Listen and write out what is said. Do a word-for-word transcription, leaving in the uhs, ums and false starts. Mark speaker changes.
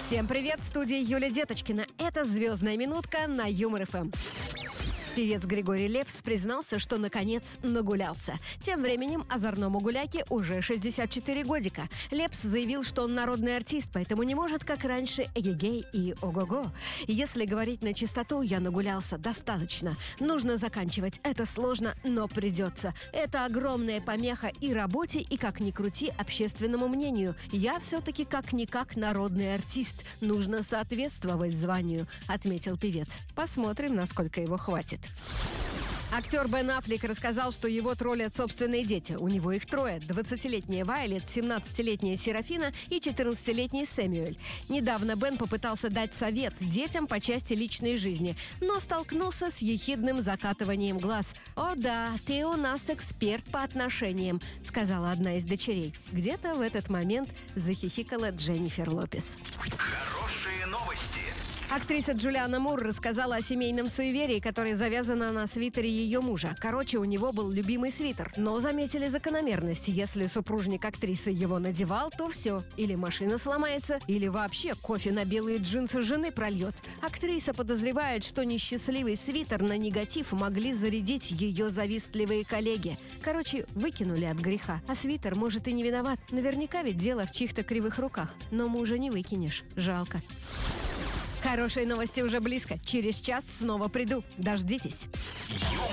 Speaker 1: Всем привет, в студии Юлия Деточкина. Это «Звездная минутка» на Юмор эф эм. Певец Григорий Лепс признался, что наконец нагулялся. Тем временем озорному гуляке уже шестьдесят четыре годика. Лепс заявил, что он народный артист, поэтому не может, как раньше, эгегей и ого-го. Если говорить на чистоту, я нагулялся достаточно. Нужно заканчивать. Это сложно, но придется. Это огромная помеха и работе, и, как ни крути, общественному мнению. Я все-таки как-никак народный артист. Нужно соответствовать званию, отметил певец. Посмотрим, насколько его хватит. Актер Бен Аффлек рассказал, что его троллят собственные дети. У него их трое. двадцатилетняя Вайлет, семнадцатилетняя Серафина и четырнадцатилетний Сэмюэль. Недавно Бен попытался дать совет детям по части личной жизни, но столкнулся с ехидным закатыванием глаз. «О да, ты у нас эксперт по отношениям», — сказала одна из дочерей. Где-то в этот момент захихикала Дженнифер Лопес.
Speaker 2: Хорошие новости.
Speaker 1: Актриса Джулиана Мур рассказала о семейном суеверии, которое завязано на свитере ее мужа. Короче, у него был любимый свитер, но заметили закономерность. Если супружник актрисы его надевал, то все. Или машина сломается, или вообще кофе на белые джинсы жены прольет. Актриса подозревает, что несчастливый свитер на негатив могли зарядить ее завистливые коллеги. Короче, выкинули от греха. А свитер, может, и не виноват. Наверняка ведь дело в чьих-то кривых руках. Но мужа не выкинешь. Жалко. Хорошие новости уже близко. Через час снова приду. Дождитесь.